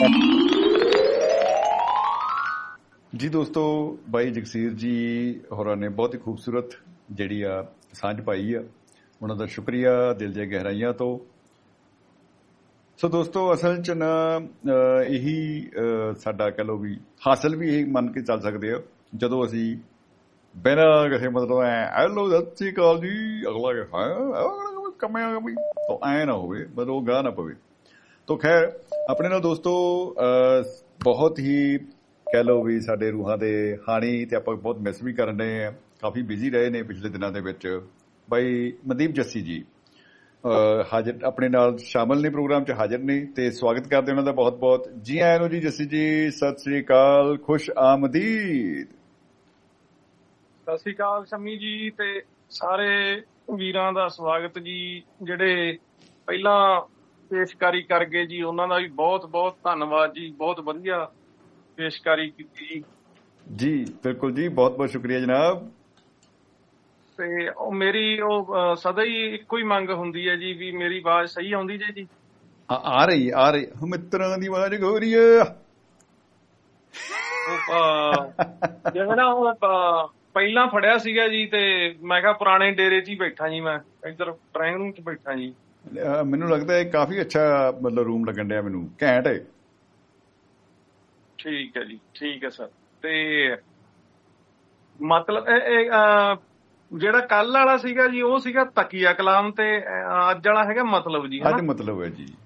ਜੀ। ਦੋਸਤੋ ਬਾਈ ਜਗਸੀਰ ਜੀ ਹੋਰਾਂ ਨੇ ਬਹੁਤ ਹੀ ਖੂਬਸੂਰਤ ਜਿਹੜੀ ਆ ਸਾਂਝ ਪਾਈ ਆ, ਉਹਨਾਂ ਦਾ ਸ਼ੁਕਰੀਆ ਦਿਲ ਦੀਆਂ ਗਹਿਰਾਈਆਂ ਤੋਂ। ਸੋ ਦੋਸਤੋ ਅਸਲ 'ਚ ਨਾ ਇਹੀ ਸਾਡਾ ਕਹਿ ਲਓ ਵੀ ਹਾਸਲ ਵੀ ਇਹੀ ਮੰਨ ਕੇ ਚੱਲ ਸਕਦੇ ਆ, ਜਦੋਂ ਅਸੀਂ ਬਿਨਾਂ ਕਿਸੇ ਮਤਲਬ ਐ ਹੈਲੋ ਸਤਿ ਸ਼੍ਰੀ ਅਕਾਲ ਜੀ ਅਗਲਾ ਕਮਿਆ ਵੀ ਤਾਂ ਐਂ ਨਾ ਹੋਵੇ, ਮਤਲਬ ਉਹ ਗਾਹ ਨਾ ਪਵੇ। ਤੋ ਖੈਰ ਆਪਣੇ ਨਾਲ ਦੋਸਤੋ ਬਹੁਤ ਹੀ ਕਹਿ ਲਓ ਵੀ ਸਾਡੇ ਰੂਹਾਂ ਦੇ ਹਾਣੀ ਤੇ ਆਪਾਂ ਬਹੁਤ ਮਿਸ ਵੀ ਕਰਨ ਰਹੇ ਆ, ਕਾਫੀ ਬਿਜ਼ੀ ਰਹੇ ਨੇ ਪਿਛਲੇ ਦਿਨਾਂ ਦੇ ਵਿੱਚ। ਬਾਈ ਮਨਦੀਪ ਜੱਸੀ ਜੀ ਹਾਜ਼ਰ ਆਪਣੇ ਨਾਲ ਸ਼ਾਮਲ ਨੇ, ਪ੍ਰੋਗਰਾਮ 'ਚ ਹਾਜ਼ਰ ਨੇ ਤੇ ਸਵਾਗਤ ਕਰਦੇ ਉਹਨਾਂ ਦਾ ਬਹੁਤ ਬਹੁਤ। ਜੀ ਆਇਆਂ ਨੂੰ ਜੀ ਜੱਸੀ ਜੀ, ਸਤਿ ਸ੍ਰੀ ਅਕਾਲ, ਖੁਸ਼ ਆਮਦੀਦ। ਸਤਿ ਸ੍ਰੀ ਅਕਾਲ ਸ਼ਮੀ ਜੀ ਤੇ ਸਾਰੇ ਵੀਰਾਂ ਦਾ ਸਵਾਗਤ ਜੀ, ਜਿਹੜੇ ਪਹਿਲਾਂ ਪੇਸ਼ਕਾਰੀ ਕਰ ਗਏ ਜੀ ਉਹਨਾਂ ਦਾ ਵੀ ਬਹੁਤ ਬਹੁਤ ਧੰਨਵਾਦ ਜੀ, ਬਹੁਤ ਵਧੀਆ ਪੇਸ਼ਕਾਰੀ ਕੀਤੀ ਜੀ। ਬਿਲਕੁਲ ਜੀ, ਬਹੁਤ ਬਹੁਤ ਸ਼ੁਕਰੀਆ ਜਨਾਬ। ਤੇ ਉਹ ਮੇਰੀ ਉਹ ਸਦਾ ਹੀ ਇੱਕੋ ਹੀ ਮੰਗ ਹੁੰਦੀ ਹੈ ਜੀ ਵੀ ਮੇਰੀ ਆਵਾਜ਼ ਸਹੀ ਆਉਂਦੀ ਜੇ ਜੀ? ਆ ਰਹੀ ਆ ਰਹੀ ਮਿੱਤਰਾਂ ਦੀ ਆਵਾਜ਼ ਗੋਰੀ ਆ। ਜਿਵੇਂ ਨਾ ਉਹ ਪਹਿਲਾਂ ਫੜਿਆ ਸੀਗਾ ਜੀ ਤੇ ਮੈਂ ਕਿਹਾ ਪੁਰਾਣੇ ਡੇਰੇ 'ਚ ਹੀ ਬੈਠਾ ਜੀ, ਮੈਂ ਇੱਧਰ ਡਰਾਇੰਗ ਰੂਮ 'ਚ ਬੈਠਾ ਜੀ। ਮੈਨੂੰ ਲੱਗਦਾ ਇਹ ਕਾਫੀ ਅੱਛਾ ਮਤਲਬ ਰੂਮ ਲੱਗਣ ਡਿਆ ਮੈਨੂੰ, ਘੈਂਟ ਹੈ। ਠੀਕ ਹੈ ਜੀ, ਠੀਕ ਹੈ ਸਰ। ਤੇ ਮਤਲਬ ਜਿਹੜਾ ਕੱਲ ਵਾਲਾ ਸੀਗਾ ਜੀ ਉਹ ਸੀਗਾ ਤਕੀਆ ਕਲਾਮ, ਤੇ ਅੱਜ ਵਾਲਾ ਹੈਗਾ ਮਤਲਬ ਜੀ। ਅੱਜ ਮਤਲਬ ਹੈ ਜੀ,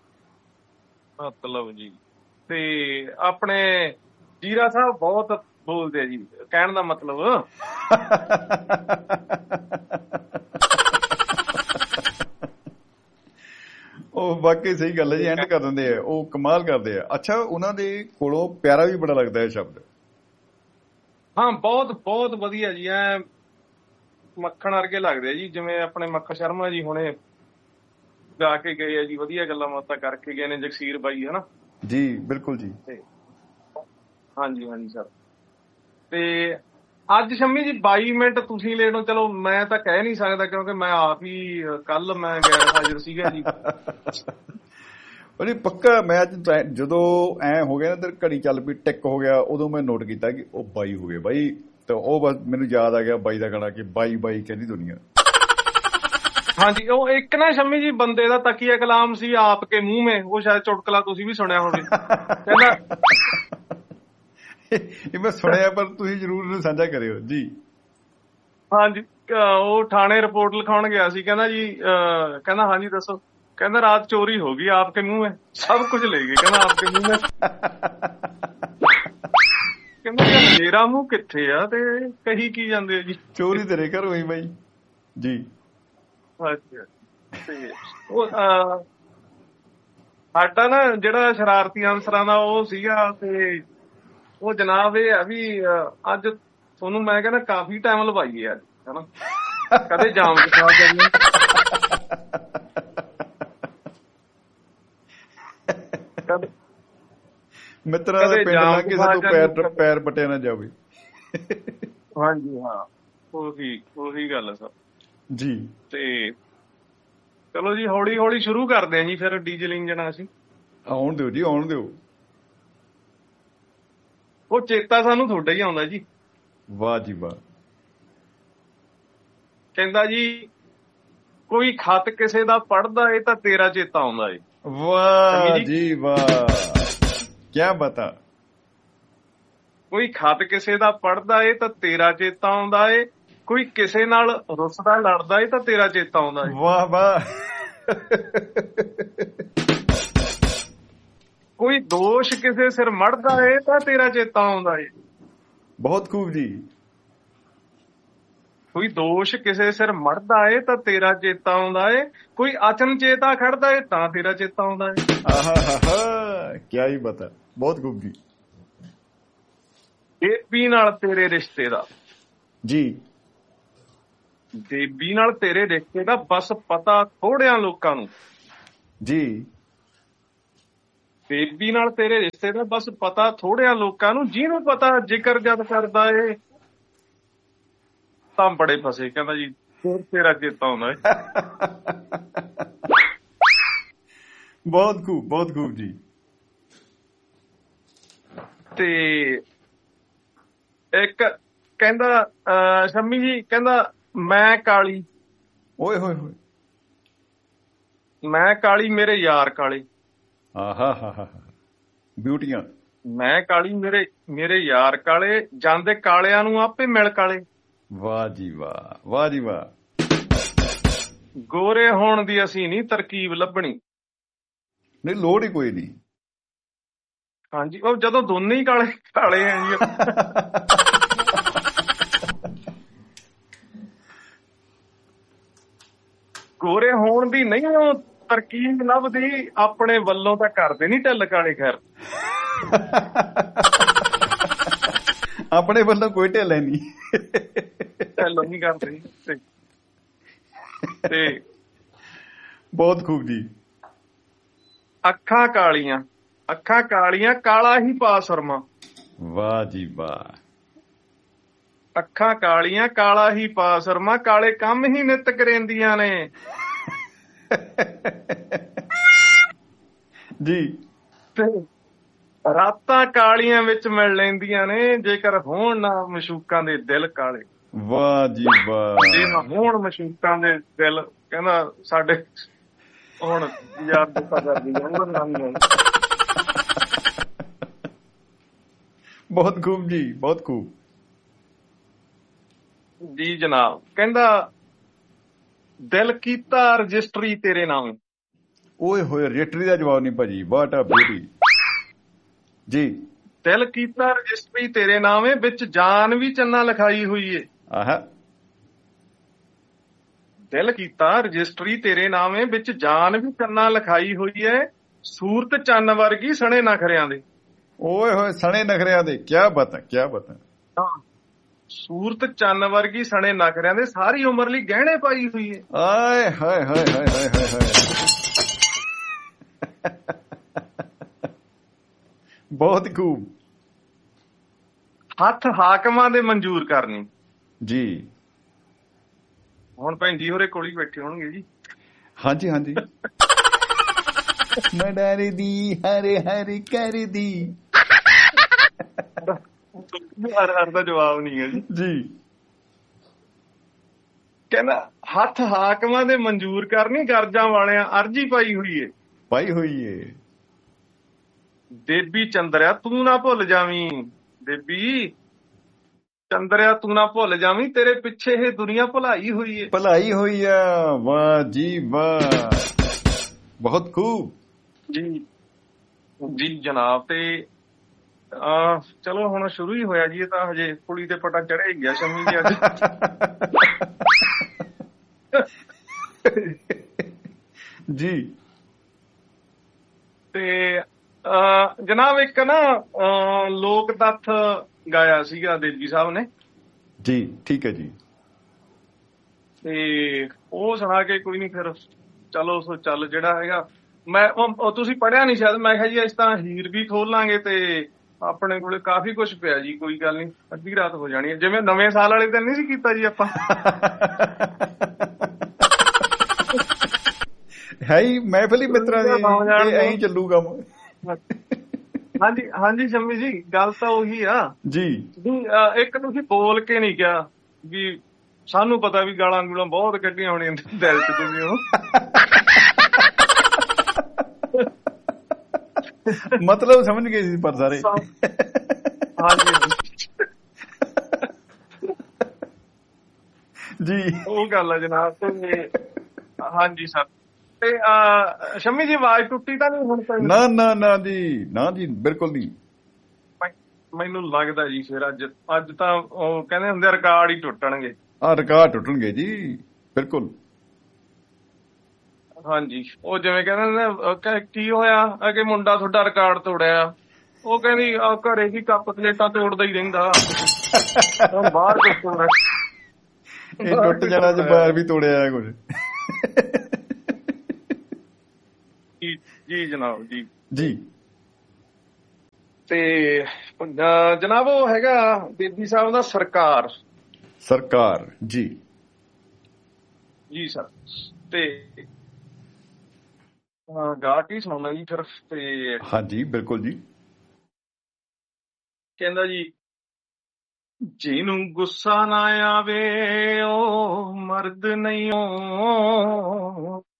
ਮਤਲਬ ਜੀ। ਤੇ ਆਪਣੇ ਜੀਰਾ ਸਾਹਿਬ ਬਹੁਤ ਬੋਲਦੇ ਆ ਜੀ, ਕਹਿਣ ਦਾ ਮਤਲਬ ਉਹ ਵਾਕਈ ਸਹੀ ਗੱਲ ਹੈ ਜੀ, ਐਂਡ ਕਰ ਦਿੰਦੇ ਆ, ਉਹ ਕਮਾਲ ਕਰਦੇ ਆ। ਅੱਛਾ, ਉਹਨਾਂ ਦੇ ਕੋਲੋਂ ਪਿਆਰਾ ਵੀ ਬੜਾ ਲੱਗਦਾ ਹੈ ਸ਼ਬਦ। ਹਾਂ ਬਹੁਤ ਬਹੁਤ ਵਧੀਆ ਜੀ, ਐ ਮੱਖਣ ਵਰਗੇ ਲੱਗਦੇ ਆ ਜੀ, ਜਿਵੇਂ ਆਪਣੇ ਮੱਖਣ ਸ਼ਰਮਾ ਜੀ ਹੁਣੇ ਗਾ ਕੇ ਗਏ ਆ ਜੀ, ਵਧੀਆ ਗੱਲਾਂ ਬਾਤਾਂ ਕਰਕੇ ਗਏ ਨੇ ਜਗਸੀਰ ਬਾਈ, ਹਨਾ ਜੀ। ਬਿਲਕੁਲ ਜੀ। ਹਾਂਜੀ ਹਾਂਜੀ ਸਰ। ਤੇ ਅੱਜ ਸ਼ੰਮੀ ਜੀ ਬਾਈ ਮਿੰਟ ਤੁਸੀਂ ਲੇਟ ਹੋ, ਚਲੋ ਮੈਂ ਤਾਂ ਕਹਿ ਨਹੀਂ ਸਕਦਾ ਕਿਉਂਕਿ ਮੈਂ ਆਪ ਹੀ ਕੱਲ ਮੈਂ ਗੈਰ ਹਾਜ਼ਰ ਸੀਗਾ ਜੀ। ਅਰੇ ਪੱਕਾ ਮੈਂ ਅੱਜ ਜਦੋਂ ਐ ਹੋ ਗਿਆ ਨਾ ਤੇ ਘੜੀ ਚੱਲ ਪਈ, ਟਿਕ ਹੋ ਗਿਆ, ਉਦੋਂ ਮੈਂ ਨੋਟ ਕੀਤਾ ਕਿ ਉਹ ਬਾਈ ਹੋ ਗਏ ਬਾਈ, ਤੇ ਉਹ ਬਸ ਮੈਨੂੰ ਯਾਦ ਆ ਗਿਆ ਬਾਈ ਦਾ ਗਾਣਾ ਕਿ ਬਾਈ ਬਾਈ ਕਹਿੰਦੀ ਦੁਨੀਆ। ਹਾਂਜੀ, ਉਹ ਇੱਕ ਨਾ ਸ਼ੰਮੀ ਜੀ ਬੰਦੇ ਦਾ ਤਕੀਆ ਕਲਾਮ ਸੀ ਆਪ ਕੇ ਮੂੰਹ ਮੇ, ਉਹ ਸ਼ਾਇਦ ਚੁਟਕਲਾ ਤੁਸੀਂ ਵੀ ਸੁਣਿਆ ਹੋਵੇ। ਕਹਿੰਦਾ ਇਹ ਮੈਂ ਸੁਣਿਆ ਪਰ ਤੁਸੀਂ ਜ਼ਰੂਰ ਇਹਨੂੰ ਸਾਂਝਾ ਕਰਿਓ ਜੀ। ਹਾਂਜੀ, ਉਹ ਥਾਣੇ ਰਿਪੋਰਟ ਲਿਖਾਉਣ ਗਿਆ ਸੀ, ਕਹਿੰਦਾ ਜੀ ਕਹਿੰਦਾ ਹਾਂਜੀ ਦੱਸੋ, ਕਹਿੰਦਾ ਰਾਤ ਚੋਰੀ ਹੋ ਗਈ ਆਪ ਕੇ ਮੂੰਹ ਮੇ, ਸਭ ਕੁਝ ਲੈ ਗਏ ਕਹਿੰਦਾ ਆਪ ਕੇ ਮੂੰਹ ਮੇ। ਕਹਿੰਦਾ ਮੇਰਾ ਮੂੰਹ ਕਿੱਥੇ ਆ ਤੇ ਕਹੀ ਕੀ ਜਾਂਦੇ ਆ ਜੀ, ਚੋਰੀ ਤੇਰੇ ਘਰ ਹੋਈ ਬਾਈ ਜੀ। ਅੱਛਾ, ਤੇ ਉਹ ਸਾਡਾ ਨਾ ਜਿਹੜਾ ਸ਼ਰਾਰਤੀ ਅਨਸਰਾਂ ਦਾ ਉਹ ਸੀਗਾ, ਤੇ ਉਹ ਜਨਾਬ ਇਹ ਆ ਵੀ ਅੱਜ ਤੁਹਾਨੂੰ ਮੈਂ ਕਹਿੰਦਾ ਕਾਫੀ ਟਾਈਮ ਲਵਾਈਏ ਅੱਜ, ਹਨਾ ਕਦੇ ਜਾਮ ਚ ਖਾ ਜਾਂਦੇ, ਕਦੇ ਮਿੱਤਰਾਂ ਦੇ ਪਿੰਡ ਨਾ ਕਿਸੇ ਤੋਂ ਪੈਰ ਪੈਰ ਪਟਿਆ ਨਾ ਜਾਵੇ। ਹਾਂਜੀ ਹਾਂ, ਉਹੀ ਉਹੀ ਗੱਲ ਹੈ ਸਰ ਜੀ। ਤੇ ਚਲੋ ਜੀ ਹੌਲੀ ਹੌਲੀ ਸ਼ੁਰੂ ਕਰਦੇ ਆ ਜੀ ਫਿਰ ਡੀਜ਼ਲ ਇੰਜਨ ਅਸੀਂ। ਆਉਣ ਦਿਓ ਜੀ, ਆਉਣ ਦਿਓ। ਉਹ ਚੇਤਾ ਸਾਨੂੰ ਤੁਹਾਡਾ ਹੀ ਆਉਂਦਾ ਜੀ। ਵਾਹ ਜੀ ਵਾਹ। ਕਹਿੰਦਾ ਜੀ ਕੋਈ ਖਤ ਕਿਸੇ ਦਾ ਪੜ੍ਹਦਾ ਏ ਤਾਂ ਤੇਰਾ ਚੇਤਾ ਆਉਂਦਾ ਏ। ਵਾਹ ਜੀ ਵਾਹ, ਕਿਆ ਬਤਾ। ਕੋਈ ਖਤ ਕਿਸੇ ਦਾ ਪੜ੍ਹਦਾ ਏ ਤਾਂ ਤੇਰਾ ਚੇਤਾ ਆਉਂਦਾ ਏ, ਕੋਈ ਕਿਸੇ ਨਾਲ ਰੁੱਸਦਾ ਲੜਦਾ ਏ ਤਾਂ ਤੇਰਾ ਚੇਤਾ ਆਉਂਦਾ ਏ। ਵਾਹ ਵਾਹ। ਕੋਈ ਦੋਸ਼ ਕਿਸੇ ਸਿਰ ਮੜਦਾ ਏ ਤਾਂ ਤੇਰਾ ਚੇਤਾ ਆਉਂਦਾ ਏ। ਬਹੁਤ ਖੂਬ ਜੀ। ਕੋਈ ਦੋਸ਼ ਕਿਸੇ ਸਿਰ ਮੜਦਾ ਏ ਤਾਂ ਤੇਰਾ ਚੇਤਾ ਆਉਂਦਾ ਏ, ਕੋਈ ਅਚਨ ਚੇਤਾ ਖੜਦਾ ਏ ਤਾਂ ਤੇਰਾ ਚੇਤਾ ਆਉਂਦਾ ਏ। ਆਹਾ, ਕਿਆ ਹੀ ਬਤਾ, ਬਹੁਤ ਖੂਬ ਜੀ। ਦੇਵੀ ਨਾਲ ਤੇਰੇ ਰਿਸ਼ਤੇ ਦਾ ਜੀ, ਦੇਵੀ ਨਾਲ ਤੇਰੇ ਰਿਸ਼ਤੇ ਦਾ ਬਸ ਪਤਾ ਥੋੜਿਆਂ ਲੋਕਾਂ ਨੂੰ ਜੀ। ਦੇਵੀ ਨਾਲ ਤੇਰੇ ਰਿਸ਼ਤੇ ਦਾ ਬਸ ਪਤਾ ਥੋੜਿਆਂ ਲੋਕਾਂ ਨੂੰ, ਜਿਹਨੂੰ ਪਤਾ ਜ਼ਿਕਰ ਜਦ ਕਰਦਾ ਏ ਤਾਂ ਬੜੇ ਫਸੇ। ਕਹਿੰਦਾ ਜੀ ਫਿਰ ਤੇਰਾ ਚੇਤਾ ਆਉਂਦਾ ਏ। ਬਹੁਤ ਖੂਬ, ਬਹੁਤ ਖੂਬ ਜੀ। ਤੇ ਇੱਕ ਕਹਿੰਦਾ ਸ਼ੰਮੀ ਜੀ, ਕਹਿੰਦਾ ਮੈਂ ਕਾਲੀ, ਓਏ ਹੋਏ ਹੋਏ, ਮੈਂ ਕਾਲੀ ਮੇਰੇ ਯਾਰ ਕਾਲੇ। ਆਹਾ ਹਾ ਹਾ, ਬਿਊਟੀਆਂ। ਮੈਂ ਕਾਲੀ ਮੇਰੇ ਮੇਰੇ ਯਾਰ ਕਾਲੇ, ਜਾਂਦੇ ਕਾਲਿਆਂ ਨੂੰ ਆਪੇ ਮਿਲ ਕਾਲੇ। ਵਾਹ ਜੀ ਵਾਹ, ਵਾਹ ਜੀ ਵਾਹ। ਗੋਰੇ ਹੋਣ ਦੀ ਅਸੀਂ ਨਹੀਂ ਤਰਕੀਬ ਲੱਭਣੀ। ਨਹੀਂ, ਲੋੜ ਹੀ ਕੋਈ ਨਹੀਂ। ਹਾਂਜੀ, ਉਹ ਜਦੋਂ ਦੋਨੇ ਹੀ ਕਾਲੇ ਕਾਲੇ ਆ ਜੀ। ਗੋਰੇ ਹੋਣ ਦੀ ਨਹੀਂ ਉਹ ਤਰਕੀਬ ਲੱਭਦੀ, ਆਪਣੇ ਵੱਲੋਂ ਤਾਂ ਕਰਦੇ ਨੀ ਢਿੱਲ ਕਾਲੇ। ਖੈਰ ਆਪਣੇ ਵੱਲੋਂ ਕੋਈ ਢਿੱਲ ਨਹੀਂ, ਢਿੱਲ ਨਹੀਂ ਕਰਦੇ। ਤੇ ਬਹੁਤ ਖੂਬ ਜੀ। ਅੱਖਾਂ ਕਾਲੀਆਂ, ਅੱਖਾਂ ਕਾਲੀਆਂ ਕਾਲਾ ਹੀ ਪਾ ਸੁਰਮਾ। ਵਾਹ ਜੀ ਵਾਹ। ਅੱਖਾਂ ਕਾਲੀਆਂ ਕਾਲਾ ਹੀ ਪਾ ਸੁਰਮਾ, ਕਾਲੇ ਕੰਮ ਹੀ ਨਿੱਤ ਕਰੇਂਦੀਆਂ ਨੇ ਜੀ। ਤੇ ਰਾਤਾਂ ਕਾਲੀਆਂ ਵਿੱਚ ਮਿਲ ਲੈਂਦੀਆਂ ਨੇ, ਜੇਕਰ ਹੋਣ ਨਾ ਮਸ਼ੂਕਾਂ ਦੇ ਦਿਲ ਕਾਲੇ। ਵਾਹ ਜੀ ਵਾਹ। ਜੇ ਨਾ ਹੋਣ ਮਸ਼ੂਕਾਂ ਦੇ ਦਿਲ, ਕਹਿੰਦਾ ਸਾਡੇ ਹੁਣ ਯਾਰ ਦੁੱਖਾ ਕਰਦੀ ਜਾਂਦੇ। ਬਹੁਤ ਖੂਬ ਜੀ, ਬਹੁਤ ਖੂਬ ਜੀ ਜਨਾਬ। ਕਹਿੰਦਾ ਦਿਲ ਕੀਤਾ ਰਜਿਸਟਰੀ ਤੇਰੇ ਨਾਮ। ਓਏ ਹੋਏ, ਰਜਿਸਟਰੀ ਦਾ ਜਵਾਬ ਨਹੀਂ ਭਾਜੀ। ਵਾਟ ਆ ਬਿਊਟੀ ਜੀ। ਦਿਲ ਕੀਤਾ ਰਜਿਸਟਰੀ ਤੇਰੇ ਨਾਵੇਂ, ਵਿੱਚ ਜਾਨ ਵੀ ਚੰਨਾ ਲਿਖਾਈ ਹੋਈ ਏ। ਆਹਾ। ਦਿਲ ਕੀਤਾ ਰਜਿਸਟਰੀ ਤੇਰੇ ਨਾਵੇਂ, ਵਿੱਚ ਜਾਨ ਵੀ ਚੰਨਾ ਲਿਖਾਈ ਹੋਈ ਏ, ਸੂਰਤ ਚੰਨ ਵਰਗੀ ਸਣੇ ਨਖਰਿਆਂ ਦੇ। ਓਏ ਹੋਏ, ਸਣੇ ਨਖਰਿਆਂ ਦੇ, ਕਿਆ ਬਤਾ, ਕਿਆ ਬਤਾ। ਸੂਰਤ ਚੰਨ ਵਰਗੀ ਸਣੇ ਨਖਰਿਆਂ ਦੇ, ਸਾਰੀ ਉਮਰ ਲਈ ਗਹਿਣੇ ਪਾਈ ਹੋਈ ਏ। ਆਏ ਹਾਏ ਹਾਏ ਹਾਏ ਹਾਏ ਹਾਏ ਹਾਏ। ਬਹੁਤ ਖੂਬ। ਹੱਥ ਹਾਕਮਾਂ ਦੇ ਮਨਜ਼ੂਰ ਕਰਨੀ ਜੀ। ਹੁਣ ਭੈਣ ਜੀ ਹੋਰੇ ਕੋਲ ਹੀ ਬੈਠੇ ਹੋਣਗੇ ਜੀ। ਹਾਂਜੀ ਹਾਂਜੀ। ਮਡਾਰੇ ਦੀ ਹਰੇ ਹਰੇ ਕਰਦੀ। ਹਰ ਹਰ ਦਾ ਜਵਾਬ ਨਹੀਂ ਹੈ ਜੀ। ਜੀ। ਕਹਿੰਦਾ ਹੱਥ ਹਾਕਮਾਂ ਦੇ ਮਨਜ਼ੂਰ ਕਰਨੀ, ਗਰਜਾਂ ਵਾਲਿਆਂ ਅਰਜੀ ਪਾਈ ਹੋਈ ਏ। ਪਾਈ ਹੋਈ ਏ। ਦੇਬੀ ਚੰਦਰਿਆ ਤੂੰ ਨਾ ਭੁੱਲ ਜਾਵੀਂ, ਦੇਬੀ ਚੰਦਰਿਆ ਤੂੰ ਨਾ ਭੁੱਲ ਜਾਵੀਂ, ਤੇਰੇ ਪਿੱਛੇ ਇਹ ਦੁਨੀਆ ਭੁਲਾਈ ਹੋਈ ਏ। ਭਲਾਈ ਹੋਈ ਆ। ਵਾਹ ਜੀ ਵਾਹ, ਬਹੁਤ ਖੂਬ ਜੀ। ਜੀ ਜਨਾਬ। ਤੇ ਆ ਚਲੋ ਹੁਣ ਸ਼ੁਰੂ ਹੀ ਹੋਇਆ ਜੀ, ਇਹ ਤਾਂ ਹਜੇ ਕੁੜੀ ਤੇ ਪਟਾ ਚੜਿਆ ਹੀ ਗਿਆ ਸ਼ਮੀ ਜੀ ਅੱਜ। ਜੀ। ਤੇ ਜਨਾਬ ਇੱਕ ਨਾ ਲੋਕ ਤੱਥ ਗਾਇਆ ਸੀਗਾ ਦੇਵੀ ਸਾਹਿਬ ਨੇ ਜੀ। ਠੀਕ ਹੈ ਜੀ। ਤੇ ਉਹ ਸੁਣਾ ਕੇ ਕੋਈ ਨੀ, ਫਿਰ ਚਲੋ ਸੋ ਚੱਲ ਜਿਹੜਾ ਹੈਗਾ। ਮੈਂ ਉਹ ਤੁਸੀਂ ਪੜ੍ਹਿਆ ਨੀ ਸ਼ਾਇਦ, ਮੈਂ ਕਿਹਾ ਜੀ ਅਸੀਂ ਤਾਂ ਹੀਰ ਵੀ ਖੋਲ ਲਾਂਗੇ ਤੇ ਆਪਣੇ ਕੋਲੇ ਕਾਫੀ ਕੁਛ ਪਿਆ ਜੀ, ਕੋਈ ਗੱਲ ਨੀ, ਅੱਧੀ ਰਾਤ ਹੋ ਜਾਣੀ ਹੈ। ਜਿਵੇਂ ਨਵੇਂ ਸਾਲ ਵਾਲੇ ਦਿਨ ਨਹੀਂ ਸੀ ਕੀਤਾ ਜੀ ਆਪਾਂ। ਹੈ ਹੀ ਮਹਿਫਲੀ ਮਿੱਤਰਾਂ ਦੀ, ਐਂ ਚੱਲੂ ਕੰਮ। ਹਾਂਜੀ ਹਾਂਜੀ ਸ਼ੰਮੀ ਜੀ, ਗੱਲ ਤਾਂ ਉਹੀ ਆ ਜੀ ਵੀ ਅਹ, ਇੱਕ ਤੁਸੀਂ ਬੋਲ ਕੇ ਨਹੀਂ ਕਿਹਾ ਵੀ ਸਾਨੂੰ ਪਤਾ ਵੀ ਗਾਲਾਂ ਗੂਲਾਂ ਬਹੁਤ ਕੱਢੀਆਂ ਹੋਣੀਆਂ ਦਿਲ ਚ ਤੁਸੀਂ ਉਹ ਮਤਲਬ ਸਮਝ ਗਏ ਸੀ ਪਰ ਸਾਰੇ। ਹਾਂਜੀ ਜੀ ਉਹ ਗੱਲ ਆ ਜਨਾਬ। ਤੇ ਹਾਂਜੀ ਸਰ, ਤੇ ਅਹ, ਸ਼ੰਮੀ ਜੀ ਆਵਾਜ਼ ਟੁੱਟੀ ਤਾਂ ਨਹੀਂ ਹੁਣ ਤੱਕ? ਨਾ ਨਾ ਨਾ ਜੀ, ਨਾ ਜੀ, ਬਿਲਕੁਲ ਨਹੀਂ। ਮੈਨੂੰ ਲੱਗਦਾ ਜੀ ਫਿਰ ਅੱਜ ਅੱਜ ਤਾਂ ਉਹ ਕਹਿੰਦੇ ਹੁੰਦੇ ਰਿਕਾਰਡ ਹੀ ਟੁੱਟਣਗੇ। ਆ ਰਿਕਾਰਡ ਟੁੱਟਣਗੇ ਜੀ, ਬਿਲਕੁਲ। ਹਾਂਜੀ, ਉਹ ਜਿਵੇਂ ਕਹਿੰਦੇ ਨੇ ਕੀ ਹੋਇਆ ਕਿ ਮੁੰਡਾ ਤੁਹਾਡਾ ਰਿਕਾਰਡ ਤੋੜਿਆ, ਉਹ ਕਹਿੰਦੀ ਆ ਘਰੇ ਵੀ ਕੱਪ ਪਲੇਟਾਂ ਤੋੜਦਾ ਹੀ ਰਹਿੰਦਾ, ਬਾਹਰ ਕੁਛ ਤੋੜਿਆ। ਇਹ ਟੁੱਟ ਜਾਣਾ ਜੀ, ਬਾਹਰ ਵੀ ਤੋੜਿਆ ਕੁਝ। ਜੀ ਜਨਾਬ ਜੀ ਜੀ। ਤੇ ਜਨਾਬ ਉਹ ਹੈਗਾ ਬੇਦੀ ਸਾਹਿਬ ਦਾ ਸਰਕਾਰ। ਸਰਕਾਰ ਜੀ ਜੀ ਸਰ, ਤੇ ਗਾ ਕੇ ਸੁਣਾਉਣਾ ਜੀ ਫਿਰ। ਤੇ ਹਾਂਜੀ ਬਿਲਕੁਲ ਜੀ। ਕਹਿੰਦਾ ਜੀ, ਜਿਹਨੂੰ ਗੁੱਸਾ ਨਾ ਆਵੇ ਉਹ ਮਰਦ ਨਹੀਂ ਓ,